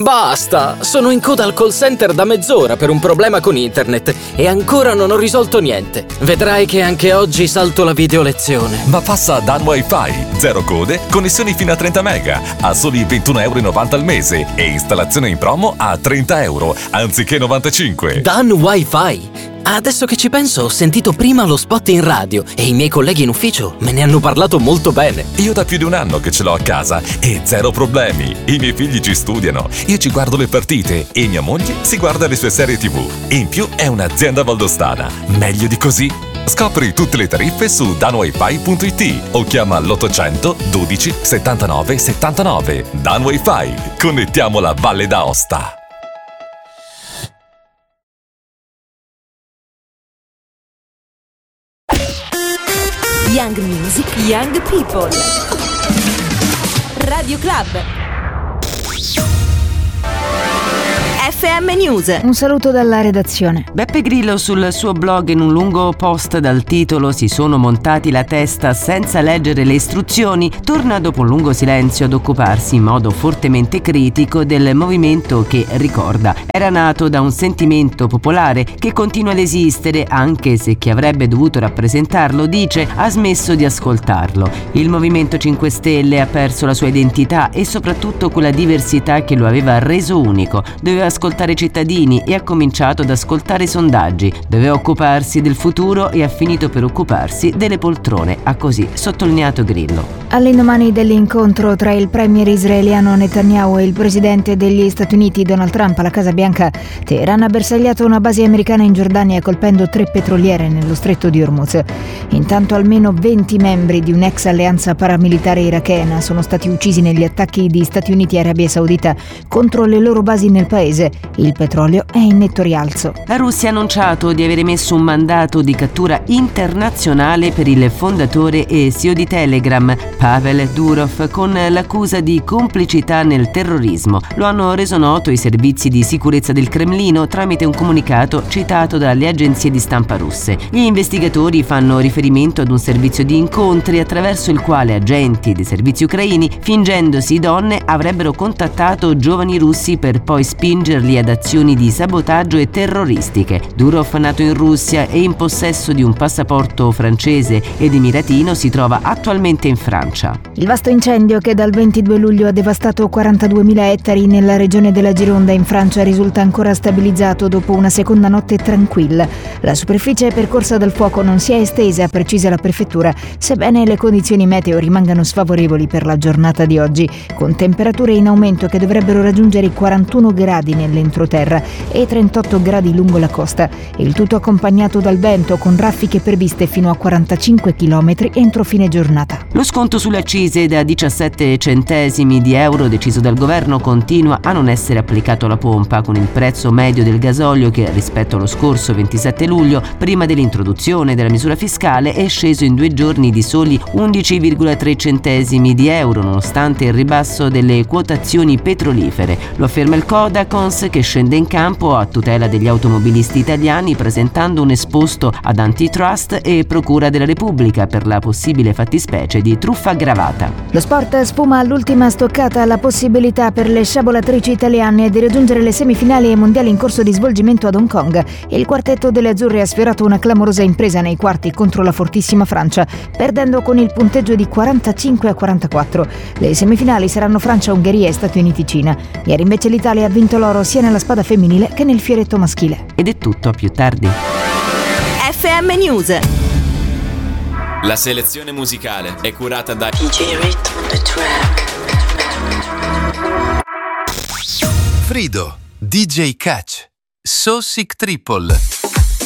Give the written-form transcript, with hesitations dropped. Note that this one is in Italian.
Basta! Sono in coda al call center da mezz'ora per un problema con internet e ancora non ho risolto niente. Vedrai che anche oggi salto la videolezione. Ma passa a Dan Wi-Fi. Zero code, connessioni fino a 30 mega, a soli €21,90 al mese e installazione in promo a €30, anziché 95. Dan Wi-Fi? Adesso che ci penso, ho sentito prima lo spot in radio e i miei colleghi in ufficio me ne hanno parlato molto bene. Io da più di un anno che ce l'ho a casa e zero problemi. I miei figli ci studiano, io ci guardo le partite e mia moglie si guarda le sue serie TV. In più è un'azienda valdostana. Meglio di così? Scopri tutte le tariffe su danwifi.it o chiama l'800 12 79 79. Dan Wi-Fi. Connettiamo la Valle d'Aosta. Young Music, Young People. Radio Club. FM News. Un saluto dalla redazione. Beppe Grillo sul suo blog in un lungo post dal titolo "Si sono montati la testa senza leggere le istruzioni" torna dopo un lungo silenzio ad occuparsi in modo fortemente critico del movimento che, ricorda, era nato da un sentimento popolare che continua ad esistere anche se chi avrebbe dovuto rappresentarlo, dice, ha smesso di ascoltarlo. Il Movimento 5 Stelle ha perso la sua identità e soprattutto quella diversità che lo aveva reso unico. Doveva ascoltare i cittadini e ha cominciato ad ascoltare i sondaggi. Doveva occuparsi del futuro e ha finito per occuparsi delle poltrone, ha così sottolineato Grillo. All'indomani dell'incontro tra il premier israeliano Netanyahu e il presidente degli Stati Uniti Donald Trump alla Casa Bianca, Teheran ha bersagliato una base americana in Giordania colpendo 3 petroliere nello stretto di Hormuz. Intanto almeno 20 membri di un'ex alleanza paramilitare irachena sono stati uccisi negli attacchi di Stati Uniti e Arabia Saudita contro le loro basi nel paese. Il petrolio è in netto rialzo. La Russia ha annunciato di avere messo un mandato di cattura internazionale per il fondatore e CEO di Telegram, Pavel Durov, con l'accusa di complicità nel terrorismo. Lo hanno reso noto i servizi di sicurezza del Cremlino tramite un comunicato citato dalle agenzie di stampa russe. Gli investigatori fanno riferimento ad un servizio di incontri attraverso il quale agenti dei servizi ucraini, fingendosi donne, avrebbero contattato giovani russi per poi spingerli ad azioni di sabotaggio e terroristiche. Durov, nato in Russia e in possesso di un passaporto francese ed emiratino, si trova attualmente in Francia. Il vasto incendio che dal 22 luglio ha devastato 42.000 ettari nella regione della Gironda in Francia risulta ancora stabilizzato dopo una seconda notte tranquilla. La superficie percorsa dal fuoco non si è estesa, precisa la prefettura, sebbene le condizioni meteo rimangano sfavorevoli per la giornata di oggi, con temperature in aumento che dovrebbero raggiungere i 41 gradi nell'entroterra e 38 gradi lungo la costa. Il tutto accompagnato dal vento con raffiche previste fino a 45 km entro fine giornata. Lo sconto sulle accise da 17 centesimi di euro deciso dal governo continua a non essere applicato alla pompa, con il prezzo medio del gasolio che rispetto allo scorso 27 luglio, prima dell'introduzione della misura fiscale, è sceso in 2 giorni di soli 11,3 centesimi di euro, nonostante il ribasso delle quotazioni petrolifere. Lo afferma il Codacons, che scende in campo a tutela degli automobilisti italiani presentando un esposto ad Antitrust e Procura della Repubblica per la possibile fattispecie di truffa aggravata. Lo sport sfuma all'ultima stoccata la possibilità per le sciabolatrici italiane di raggiungere le semifinali ai mondiali in corso di svolgimento ad Hong Kong. Il quartetto delle azzurre ha sfiorato una clamorosa impresa nei quarti contro la fortissima Francia, perdendo con il punteggio di 45-44. Le semifinali saranno Francia, Ungheria e Stati Uniti-Cina. Ieri invece l'Italia ha vinto l'oro sia nella spada femminile che nel fioretto maschile. Ed è tutto, a più tardi. FM News. La selezione musicale è curata da DJ Rhythm on the track. Frido, DJ Catch, So Sick Triple.